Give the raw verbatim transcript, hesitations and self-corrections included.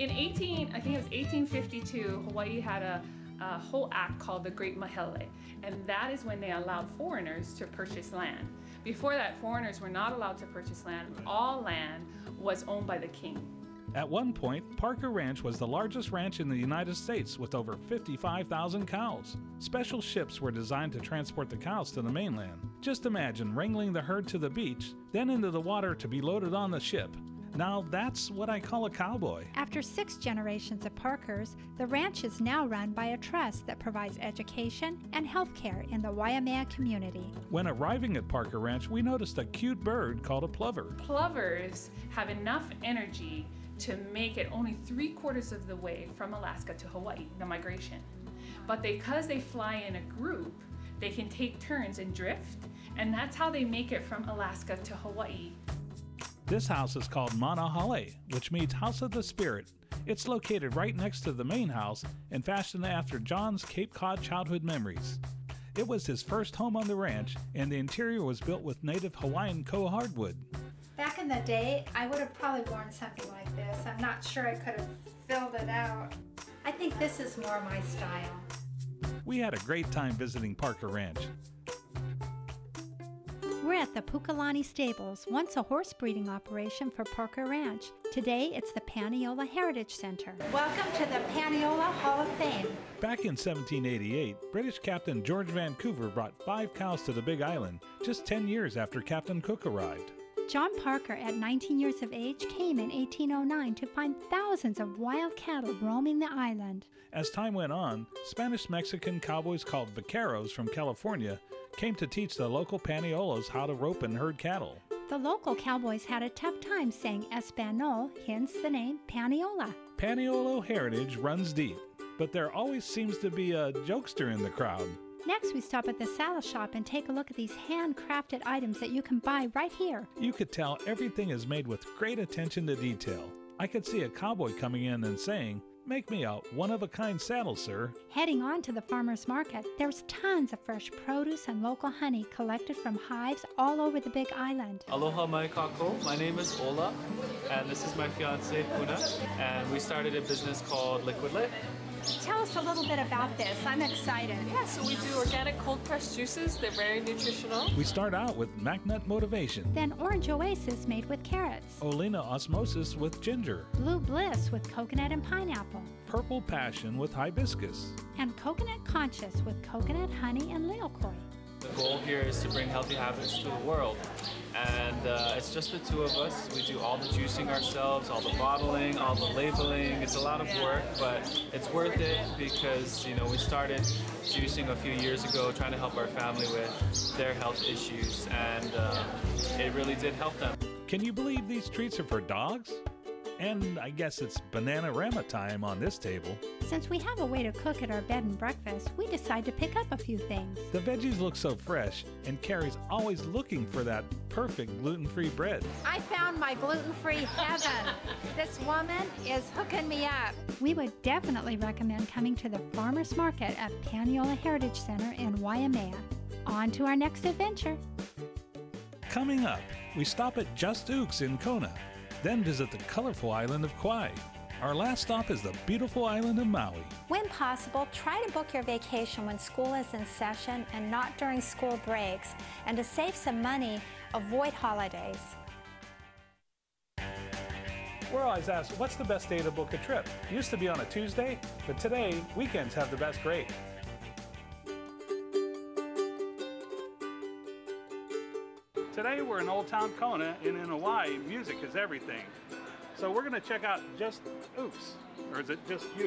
In eighteen, I think it was eighteen fifty-two, Hawaii had a, a whole act called the Great Mahele, and that is when they allowed foreigners to purchase land. Before that, foreigners were not allowed to purchase land. All land was owned by the king. At one point, Parker Ranch was the largest ranch in the United States with over fifty-five thousand cows. Special ships were designed to transport the cows to the mainland. Just imagine wrangling the herd to the beach, then into the water to be loaded on the ship. Now that's what I call a cowboy. After six generations of Parkers, the ranch is now run by a trust that provides education and health care in the Waimea community. When arriving at Parker Ranch, we noticed a cute bird called a plover. Plovers have enough energy to make it only three quarters of the way from Alaska to Hawaii, the migration. But because they fly in a group, they can take turns and drift, and that's how they make it from Alaska to Hawaii. This house is called Manahale, which means House of the Spirit. It's located right next to the main house and fashioned after John's Cape Cod childhood memories. It was his first home on the ranch, and the interior was built with native Hawaiian co-hardwood. Back in the day, I would have probably worn something like this. I'm not sure I could have filled it out. I think this is more my style. We had a great time visiting Parker Ranch. We're at the Pukalani Stables, once a horse breeding operation for Parker Ranch. Today, it's the Paniyola Heritage Center. Welcome to the Paniyola Hall of Fame. Back in seventeen eighty-eight, British Captain George Vancouver brought five cows to the Big Island, just ten years after Captain Cook arrived. John Parker, at nineteen years of age, came in eighteen oh nine to find thousands of wild cattle roaming the island. As time went on, Spanish-Mexican cowboys called vaqueros from California came to teach the local Paniolas how to rope and herd cattle. The local cowboys had a tough time saying Espanol, hence the name Paniola. Paniolo heritage runs deep, but there always seems to be a jokester in the crowd. Next, we stop at the saddle shop and take a look at these handcrafted items that you can buy right here. You could tell everything is made with great attention to detail. I could see a cowboy coming in and saying, "Make me a one-of-a-kind saddle, sir." Heading on to the farmer's market, there's tons of fresh produce and local honey collected from hives all over the Big Island. Aloha mai kako. My name is Ola, and this is my fiance Puna, and we started a business called Liquid Lit. Tell us a little bit about this. I'm excited. Yeah, so we do organic cold pressed juices. They're very nutritional. We start out with Macnut Motivation, Then Orange Oasis made with carrots. Olina Osmosis with ginger, Blue Bliss with coconut and pineapple. Purple Passion with hibiscus. And Coconut Conscious with coconut, honey, and leokoi. The goal here is to bring healthy habits to the world, and uh, it's just the two of us. We do all the juicing ourselves, all the bottling, all the labeling. It's a lot of work, but it's worth it because, you know, we started juicing a few years ago, trying to help our family with their health issues, and uh, it really did help them. Can you believe these treats are for dogs? And I guess it's Bananarama time on this table. Since we have a way to cook at our bed and breakfast, we decide to pick up a few things. The veggies look so fresh, and Carrie's always looking for that perfect gluten-free bread. I found my gluten-free heaven. This woman is hooking me up. We would definitely recommend coming to the farmer's market at Paniyola Heritage Center in Waimea. On to our next adventure. Coming up, we stop at Just Ooks in Kona, then visit the colorful island of Kauai. Our last stop is the beautiful island of Maui. When possible, try to book your vacation when school is in session and not during school breaks. And to save some money, avoid holidays. We're always asked, what's the best day to book a trip? It used to be on a Tuesday, but today, weekends have the best rate. Today we're in Old Town Kona, and in Hawaii, music is everything. So we're going to check out Just Oops, or is it Just You?